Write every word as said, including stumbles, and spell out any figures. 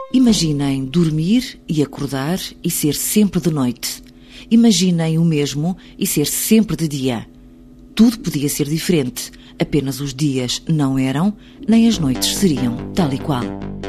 Imaginem dormir e acordar e ser sempre de noite. Imaginem o mesmo e ser sempre de dia. Tudo podia ser diferente, apenas os dias não eram, nem as noites seriam, tal e qual.